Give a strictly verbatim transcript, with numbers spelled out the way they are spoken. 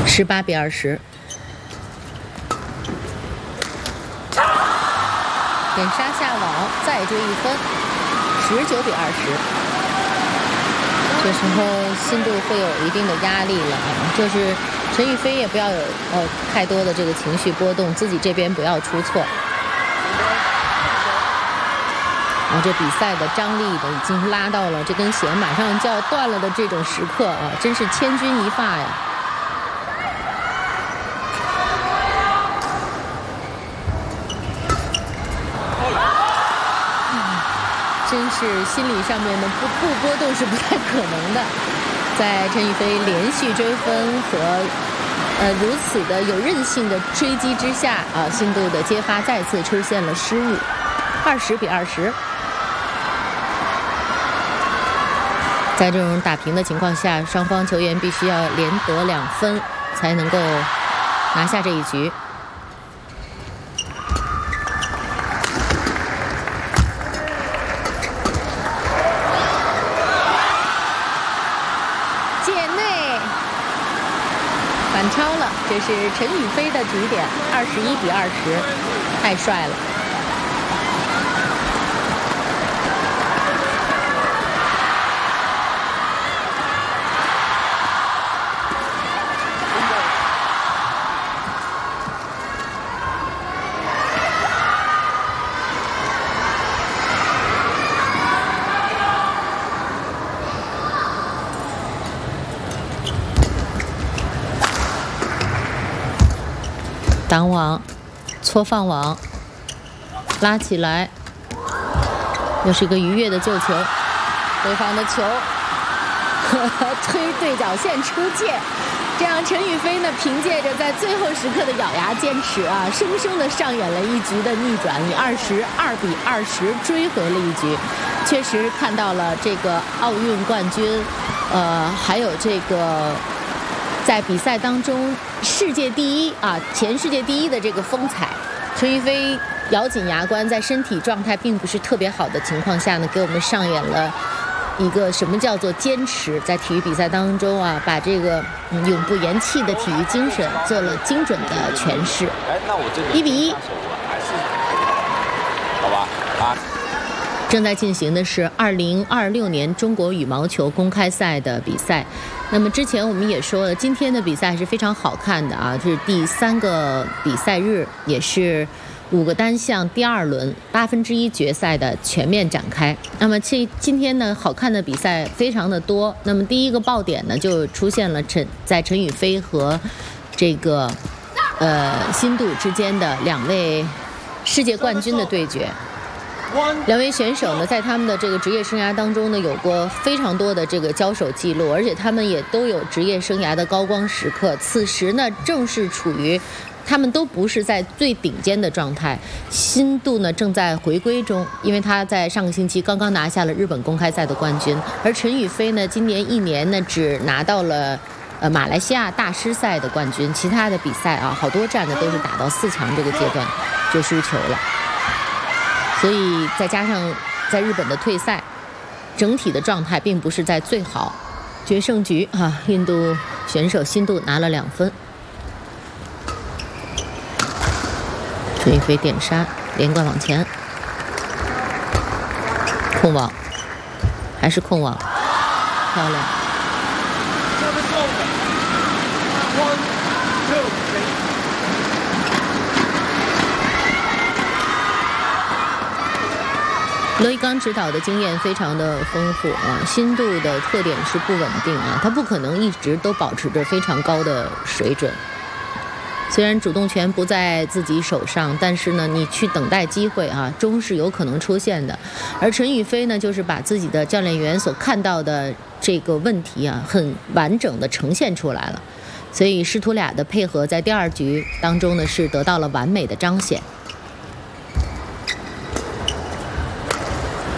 十八比二十。点杀下网，再追一分，十九比二十。这时候新度会有一定的压力了啊，就是陈雨菲也不要有呃太多的这个情绪波动，自己这边不要出错。啊，这比赛的张力呢已经拉到了这根弦马上就要断了的这种时刻啊，真是千钧一发呀！真是心理上面的不不波动是不太可能的。在陈雨菲连续追分和呃如此的有韧性的追击之下啊，新度的接发再次出现了失误，二十比二十。在这种打平的情况下，双方球员必须要连得两分才能够拿下这一局。界内反超了，这是陈雨菲的局点，二十一比二十，太帅了。挡网，搓放网，拉起来，又是一个愉悦的救球，对方的球呵呵推对角线出界，这样陈雨菲呢凭借着在最后时刻的咬牙坚持啊，生生的上演了一局的逆转，以二十二比二十追回了一局。确实看到了这个奥运冠军，呃，还有这个在比赛当中世界第一啊，前世界第一的这个风采。陈雨菲咬紧牙关，在身体状态并不是特别好的情况下呢，给我们上演了一个什么叫做坚持，在体育比赛当中啊，把这个、嗯、永不言弃的体育精神做了精准的诠释。一比一， 好吧啊。 正在进行的是二零二六年中国羽毛球公开赛的比赛。那么之前我们也说了，今天的比赛是非常好看的啊，这是第三个比赛日，也是五个单项第二轮八分之一决赛的全面展开。那么这今天呢，好看的比赛非常的多。那么第一个爆点呢，就出现了陈在陈雨菲和这个呃新度之间的两位世界冠军的对决。两位选手呢，在他们的这个职业生涯当中呢，有过非常多的这个交手记录，而且他们也都有职业生涯的高光时刻。此时呢，正是处于他们都不是在最顶尖的状态。新度呢正在回归中，因为他在上个星期刚刚拿下了日本公开赛的冠军，而陈雨菲呢，今年一年呢只拿到了呃马来西亚大师赛的冠军，其他的比赛啊，好多站呢都是打到四强这个阶段就输球了。所以再加上在日本的退赛，整体的状态并不是在最好。决胜局啊，印度选手新度拿了两分。陈雨菲点杀，连贯往前，控网，还是控网，漂亮。罗一刚指导的经验非常的丰富啊，新度的特点是不稳定啊，他不可能一直都保持着非常高的水准。虽然主动权不在自己手上，但是呢，你去等待机会啊，终是有可能出现的。而陈雨菲呢，就是把自己的教练员所看到的这个问题啊，很完整的呈现出来了。所以师徒俩的配合在第二局当中呢，是得到了完美的彰显。